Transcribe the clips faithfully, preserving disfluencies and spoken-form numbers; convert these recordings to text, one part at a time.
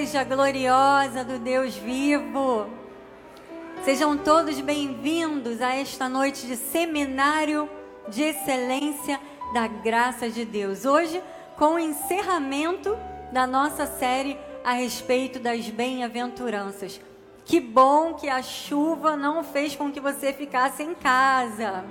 igreja gloriosa do Deus vivo. Sejam todos bem-vindos a esta noite de seminário de excelência da graça de Deus. Hoje, com o encerramento da nossa série a respeito das bem-aventuranças. Que bom que a chuva não fez com que você ficasse em casa.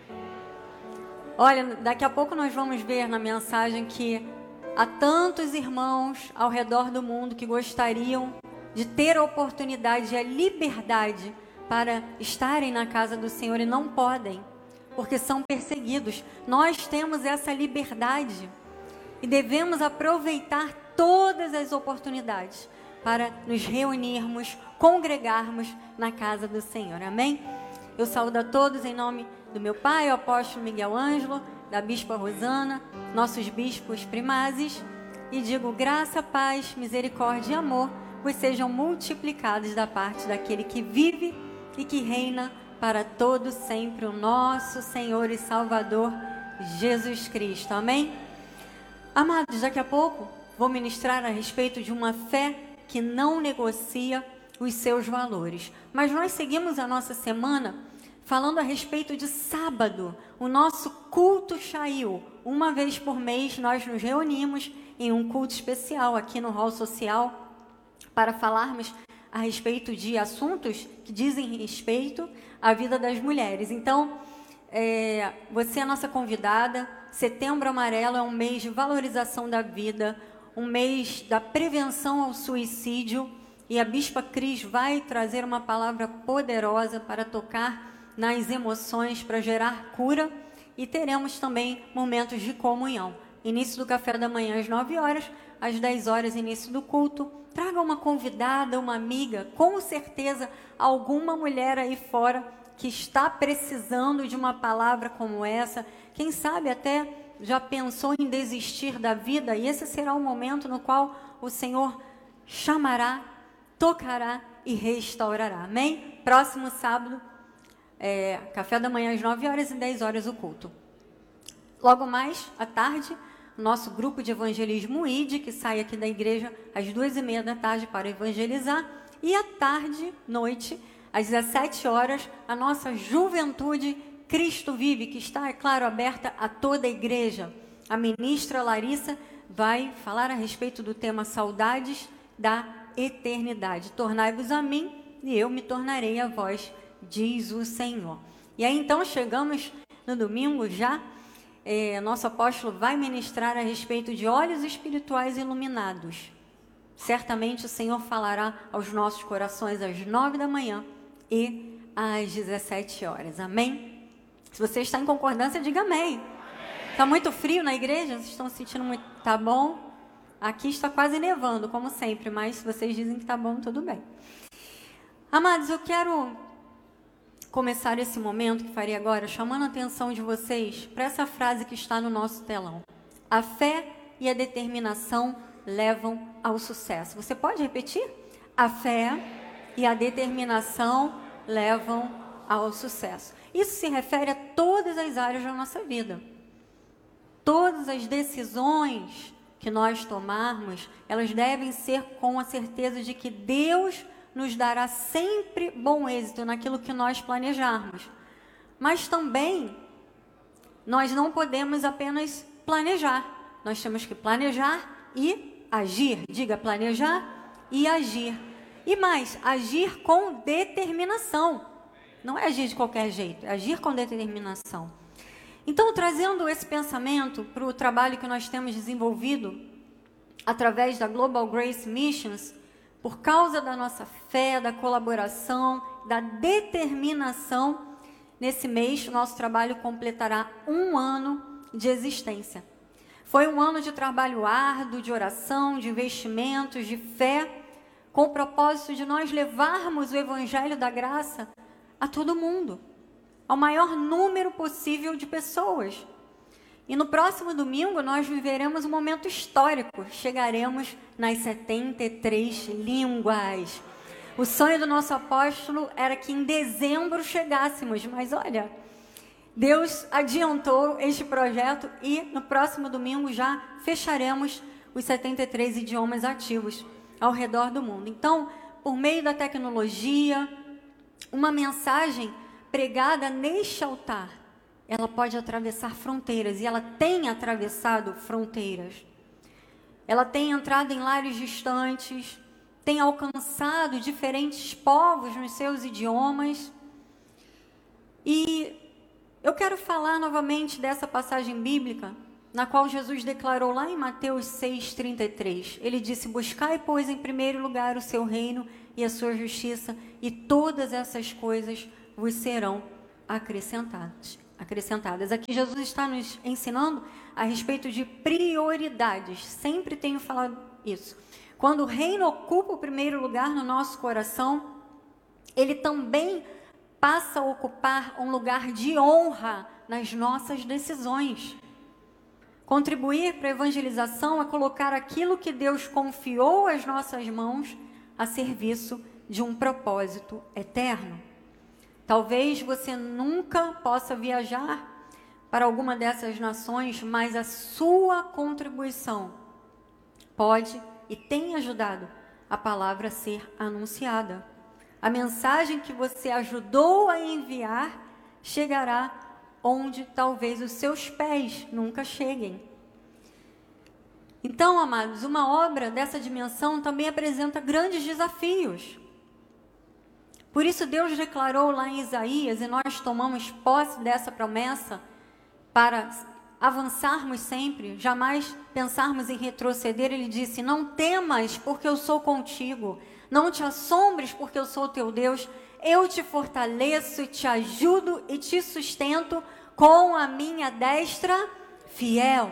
Olha, daqui a pouco nós vamos ver na mensagem que há tantos irmãos ao redor do mundo que gostariam de ter a oportunidade e a liberdade para estarem na casa do Senhor e não podem, porque são perseguidos. Nós temos essa liberdade e devemos aproveitar todas as oportunidades para nos reunirmos, congregarmos na casa do Senhor. Amém? Eu saúdo a todos em nome do meu pai, o apóstolo Miguel Ângelo, da bispa Rosana, nossos bispos primazes, e digo graça, paz, misericórdia e amor vos sejam multiplicados da parte daquele que vive e que reina para todo sempre, o nosso Senhor e Salvador Jesus Cristo. Amém? Amados, daqui a pouco vou ministrar a respeito de uma fé que não negocia os seus valores. Mas nós seguimos a nossa semana falando a respeito de sábado, o nosso culto Shail. Uma vez por mês nós nos reunimos em um culto especial aqui no hall social para falarmos a respeito de assuntos que dizem respeito à vida das mulheres. Então, é, você é a nossa convidada. Setembro Amarelo é um mês de valorização da vida, um mês da prevenção ao suicídio, e a Bispa Cris vai trazer uma palavra poderosa para tocar nas emoções, para gerar cura, e teremos também momentos de comunhão. Início do café da manhã às nove horas, às dez horas, início do culto. Traga uma convidada, uma amiga, com certeza alguma mulher aí fora que está precisando de uma palavra como essa. Quem sabe até já pensou em desistir da vida, e esse será o momento no qual o Senhor chamará, tocará e restaurará. Amém? Próximo sábado, é, café da manhã às nove horas e dez horas o culto. Logo mais, à tarde, nosso grupo de evangelismo I D, que sai aqui da igreja às duas e meia da tarde para evangelizar. E à tarde, noite, às dezessete horas, a nossa juventude Cristo Vive, que está, é claro, aberta a toda a igreja. A ministra Larissa vai falar a respeito do tema Saudades da Eternidade. Tornai-vos a mim e eu me tornarei a vós, diz o Senhor. E aí então chegamos no domingo já. É, nosso apóstolo vai ministrar a respeito de olhos espirituais iluminados. Certamente o Senhor falará aos nossos corações às nove da manhã e às dezessete horas. Amém? Se você está em concordância, diga amém. Está muito frio na igreja? Vocês estão sentindo muito? Tá bom? Aqui está quase nevando, como sempre, mas se vocês dizem que está bom, tudo bem. Amados, eu quero começar esse momento que farei agora, chamando a atenção de vocês para essa frase que está no nosso telão. A fé e a determinação levam ao sucesso. Você pode repetir? A fé e a determinação levam ao sucesso. Isso se refere a todas as áreas da nossa vida. Todas as decisões que nós tomarmos, elas devem ser com a certeza de que Deus nos dará sempre bom êxito naquilo que nós planejarmos. Mas também, nós não podemos apenas planejar. Nós temos que planejar e agir. Diga, planejar e agir. E mais, agir com determinação. Não é agir de qualquer jeito, é agir com determinação. Então, trazendo esse pensamento para o trabalho que nós temos desenvolvido através da Global Grace Missions, por causa da nossa fé, da colaboração, da determinação, nesse mês, o nosso trabalho completará um ano de existência. Foi um ano de trabalho árduo, de oração, de investimentos, de fé, com o propósito de nós levarmos o Evangelho da Graça a todo mundo, ao maior número possível de pessoas. E no próximo domingo nós viveremos um momento histórico. Chegaremos nas setenta e três línguas. O sonho do nosso apóstolo era que em dezembro chegássemos, mas olha, Deus adiantou este projeto e no próximo domingo já fecharemos os setenta e três idiomas ativos. ao redor do mundo. Então, por meio da tecnologia, uma mensagem pregada neste altar, ela pode atravessar fronteiras, e ela tem atravessado fronteiras. Ela tem entrado em lares distantes, tem alcançado diferentes povos nos seus idiomas. E eu quero falar novamente dessa passagem bíblica, na qual Jesus declarou lá em Mateus seis, trinta e três. Ele disse: buscai, pois, em primeiro lugar o seu reino e a sua justiça, e todas essas coisas vos serão acrescentadas. acrescentadas. Aqui Jesus está nos ensinando a respeito de prioridades. Sempre tenho falado isso. Quando o reino ocupa o primeiro lugar no nosso coração, ele também passa a ocupar um lugar de honra nas nossas decisões. Contribuir para a evangelização é colocar aquilo que Deus confiou às nossas mãos a serviço de um propósito eterno. Talvez você nunca possa viajar para alguma dessas nações, mas a sua contribuição pode e tem ajudado a palavra a ser anunciada. A mensagem que você ajudou a enviar chegará onde talvez os seus pés nunca cheguem. Então, amados, uma obra dessa dimensão também apresenta grandes desafios. Por isso Deus declarou lá em Isaías, e nós tomamos posse dessa promessa para avançarmos sempre, jamais pensarmos em retroceder. Ele disse: não temas, porque eu sou contigo, não te assombres, porque eu sou teu Deus, eu te fortaleço, te ajudo e te sustento com a minha destra fiel.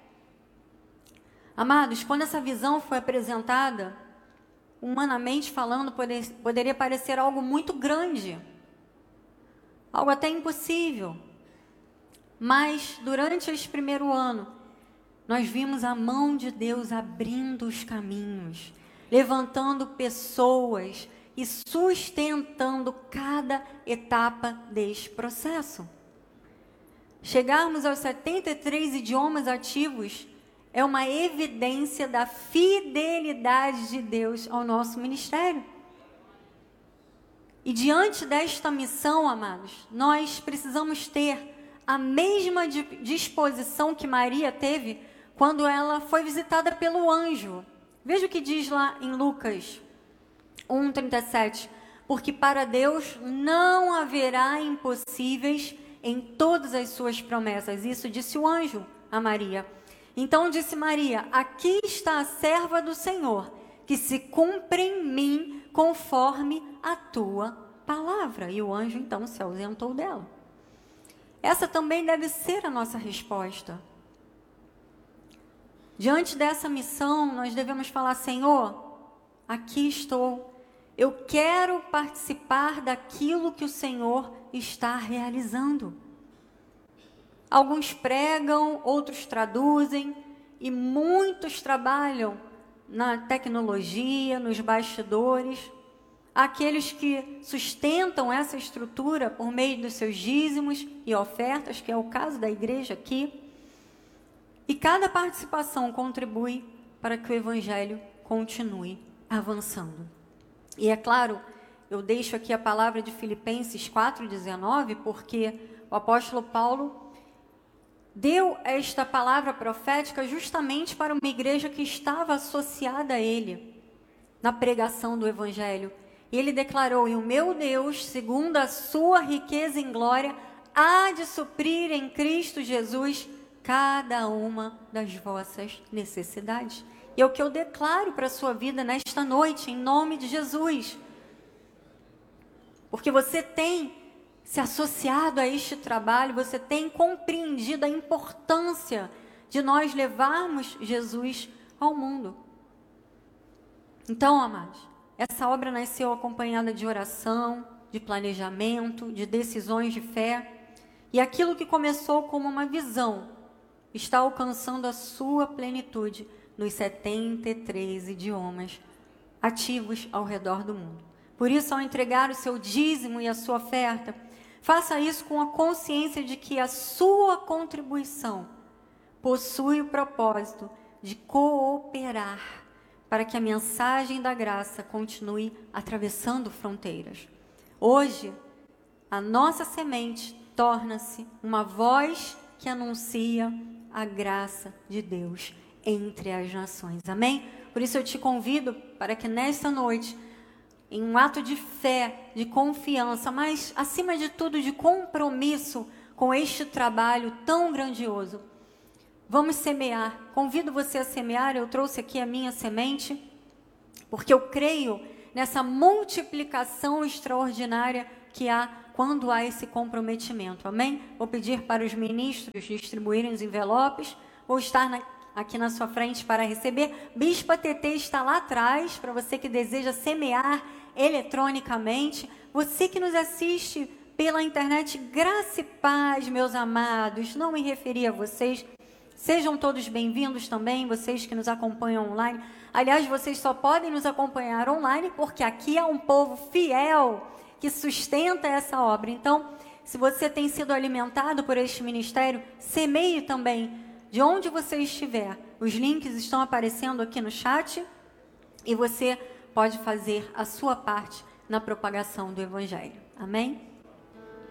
Amados, quando essa visão foi apresentada, humanamente falando, poder, poderia parecer algo muito grande, algo até impossível. Mas, durante este primeiro ano, nós vimos a mão de Deus abrindo os caminhos, levantando pessoas e sustentando cada etapa deste processo. Chegarmos aos setenta e três idiomas ativos é uma evidência da fidelidade de Deus ao nosso ministério. E diante desta missão, amados, nós precisamos ter a mesma disposição que Maria teve quando ela foi visitada pelo anjo. Veja o que diz lá em Lucas um, trinta e sete. Porque para Deus não haverá impossíveis em todas as suas promessas. Isso disse o anjo a Maria. Então disse Maria: aqui está a serva do Senhor, que se cumpre em mim conforme a tua palavra. E o anjo então se ausentou dela. Essa também deve ser a nossa resposta. Diante dessa missão, nós devemos falar: Senhor, aqui estou. Eu quero participar daquilo que o Senhor está realizando. Alguns pregam, outros traduzem, e muitos trabalham na tecnologia, nos bastidores. Aqueles que sustentam essa estrutura por meio dos seus dízimos e ofertas, que é o caso da igreja aqui. E cada participação contribui para que o evangelho continue avançando. E é claro, eu deixo aqui a palavra de Filipenses quatro, dezenove, porque o apóstolo Paulo deu esta palavra profética justamente para uma igreja que estava associada a ele na pregação do evangelho. E ele declarou: e o meu Deus, segundo a sua riqueza em glória, há de suprir em Cristo Jesus cada uma das vossas necessidades. E é o que eu declaro para a sua vida nesta noite, em nome de Jesus. Porque você tem se associado a este trabalho, você tem compreendido a importância de nós levarmos Jesus ao mundo. Então, amados, essa obra nasceu acompanhada de oração, de planejamento, de decisões de fé. E aquilo que começou como uma visão está alcançando a sua plenitude nos setenta e três idiomas ativos ao redor do mundo. Por isso, ao entregar o seu dízimo e a sua oferta, faça isso com a consciência de que a sua contribuição possui o propósito de cooperar para que a mensagem da graça continue atravessando fronteiras. Hoje, a nossa semente torna-se uma voz que anuncia a graça de Deus entre as nações. Amém? Por isso eu te convido para que nesta noite, em um ato de fé, de confiança, mas acima de tudo de compromisso com este trabalho tão grandioso, vamos semear. Convido você a semear. Eu trouxe aqui a minha semente, porque eu creio nessa multiplicação extraordinária que há quando há esse comprometimento. Amém? Vou pedir para os ministros distribuírem os envelopes. Vou estar na, aqui na sua frente para receber. Bispa T T está lá atrás, para você que deseja semear eletronicamente. Você que nos assiste pela internet, graça e paz, meus amados. Não me referi a vocês. Sejam todos bem-vindos também, vocês que nos acompanham online. Aliás, vocês só podem nos acompanhar online porque aqui há um povo fiel que sustenta essa obra. Então, se você tem sido alimentado por este ministério, semeie também de onde você estiver. Os links estão aparecendo aqui no chat e você pode fazer a sua parte na propagação do Evangelho. Amém?